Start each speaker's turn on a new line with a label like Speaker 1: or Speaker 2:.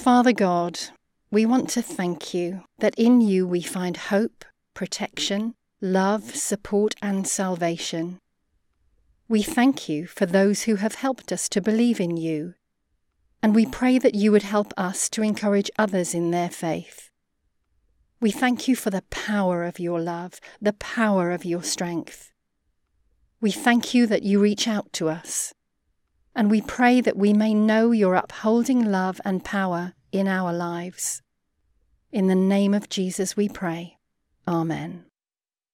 Speaker 1: Father God, we want to thank you that in you we find hope, protection, love, support, and salvation. We thank you for those who have helped us to believe in you, and we pray that you would help us to encourage others in their faith. We thank you for the power of your love, the power of your strength. We thank you that you reach out to us, and we pray that we may know your upholding love and power in our lives. In the name of Jesus we pray. Amen.